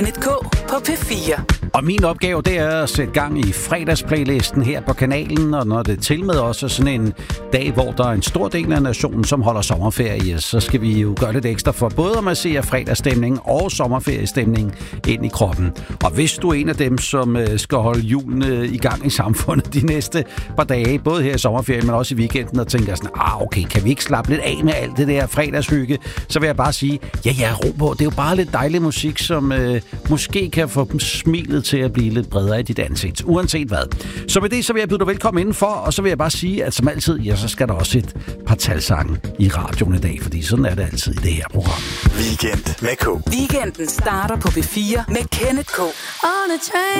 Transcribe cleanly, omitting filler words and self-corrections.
Kenneth K. på P4. Og min opgave, det er at sætte gang i fredagsplaylisten her på kanalen, og når det til med også sådan en dag, hvor der er en stor del af nationen, som holder sommerferie, så skal vi jo gøre lidt ekstra for både at massere fredagsstemningen og sommerferiestemningen ind i kroppen. Og hvis du er en af dem, som skal holde hjulene i gang i samfundet de næste par dage, både her i sommerferien, men også i weekenden, og tænker sådan, okay, kan vi ikke slappe lidt af med alt det der fredagshygge, så vil jeg bare sige, ja, ro på. Det er jo bare lidt dejlig musik, som måske kan få smilet til at blive lidt bredere i dit ansigt, uanset hvad. Så med det, så vil jeg byde dig velkommen indenfor, og så vil jeg bare sige, at som altid, ja, så skal der også et par talsange i radioen i dag, fordi sådan er det altid i det her program. Weekend med K. Weekenden starter på P4 med Kenneth K. On a train.